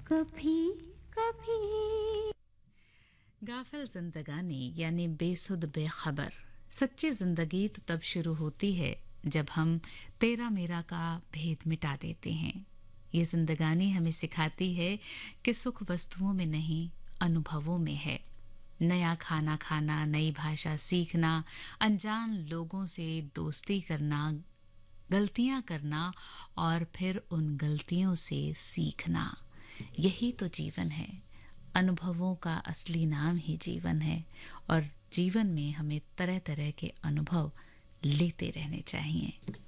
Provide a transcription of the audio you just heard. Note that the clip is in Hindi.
कभी कभी। गाफिल जिंदगानी यानी बेसुध बेखबर। सच्ची जिंदगी तो तब शुरू होती है जब हम तेरा मेरा का भेद मिटा देते हैं। ये जिंदगानी हमें सिखाती है कि सुख वस्तुओं में नहीं, अनुभवों में है। नया खाना खाना, नई भाषा सीखना, अनजान लोगों से दोस्ती करना, गलतियां करना और फिर उन गलतियों से सीखना, यही तो जीवन है। अनुभवों का असली नाम ही जीवन है और जीवन में हमें तरह तरह के अनुभव लेते रहने चाहिए।